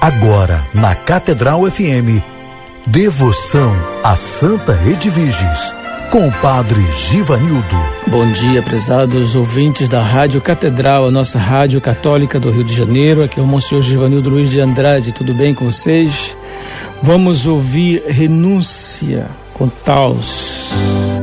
Agora, na Catedral FM, devoção à Santa Rede Virgens, com o Padre Givanildo. Bom dia, prezados ouvintes da Rádio Catedral, a nossa rádio católica do Rio de Janeiro. Aqui é o Monsenhor Givanildo Luiz de Andrade, tudo bem com vocês? Vamos ouvir Renúncia com Taos.